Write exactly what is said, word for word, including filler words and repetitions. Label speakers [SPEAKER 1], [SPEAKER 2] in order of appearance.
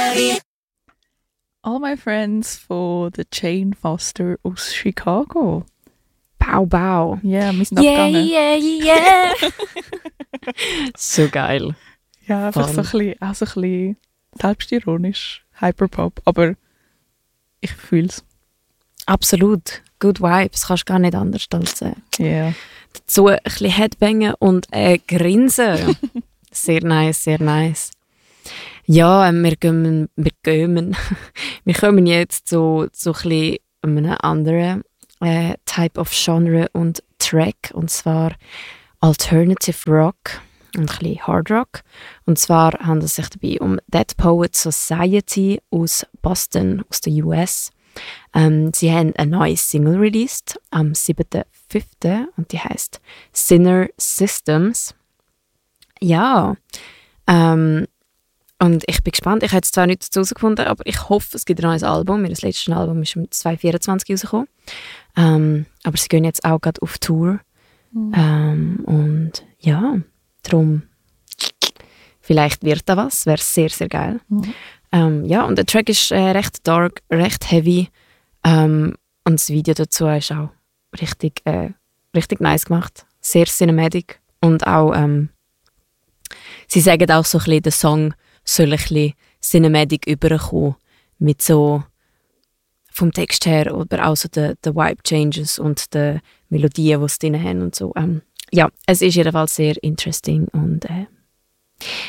[SPEAKER 1] All My Friends von der Jane Foster aus Chicago.
[SPEAKER 2] Bau, bau.
[SPEAKER 1] Ja, yeah, wir sind
[SPEAKER 2] Yeah,
[SPEAKER 1] abgegangen.
[SPEAKER 2] yeah, yeah. So geil.
[SPEAKER 1] Ja, einfach
[SPEAKER 2] Fun.
[SPEAKER 1] so ein bisschen, auch so ein bisschen selbstironisch, Hyperpop, aber ich fühle es.
[SPEAKER 2] Absolut. Good Vibes, kannst gar nicht anders als sagen.
[SPEAKER 1] Ja. Yeah.
[SPEAKER 2] Dazu ein bisschen Headbangen und äh, Grinsen. Sehr nice, sehr nice. Ja, ähm, wir gehen, wir gehen, wir kommen jetzt zu, zu ein bisschen einem anderen äh, Type of Genre und Track, und zwar Alternative Rock und ein bisschen Hard Rock. Und zwar handelt es sich dabei um Dead Poets Society aus Boston, aus der U S. Ähm, sie haben eine neue Single released am siebten fünften und die heißt Sinner Systems. Ja, ähm, und ich bin gespannt. Ich habe jetzt zwar nichts dazu herausgefunden, aber ich hoffe, es gibt ein neues Album. Ihr letztes Album ist im zwanzig vierundzwanzig rausgekommen. Ähm, aber sie gehen jetzt auch gerade auf Tour. Mhm. Ähm, und ja, darum, vielleicht wird da was. Wäre sehr, sehr geil. Mhm. Ähm, ja, und der Track ist äh, recht dark, recht heavy. Ähm, und das Video dazu ist auch richtig, äh, richtig nice gemacht. Sehr cinematic. Und auch, ähm, sie sagen auch so ein bisschen, der Song soll ein bisschen cinematic überkommen. Mit so, vom Text her, oder auch so den Vibe-Changes und den Melodien, die sie drin haben und so. Ähm, ja, es ist jedenfalls sehr interesting und äh,